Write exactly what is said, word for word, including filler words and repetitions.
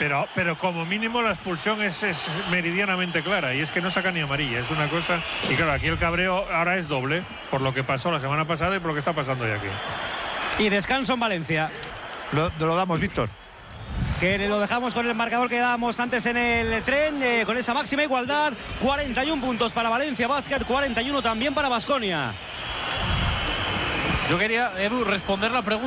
Pero, pero como mínimo la expulsión es, es meridianamente clara y es que no saca ni amarilla, es una cosa. Y claro, aquí el cabreo ahora es doble por lo que pasó la semana pasada y por lo que está pasando hoy aquí. Y descanso en Valencia. Lo, lo damos, Víctor. Que lo dejamos con el marcador que dábamos antes en el tren, eh, con esa máxima igualdad. cuarenta y uno puntos para Valencia Basket, cuarenta y uno también para Baskonia. Yo quería, Edu, responder la pregunta.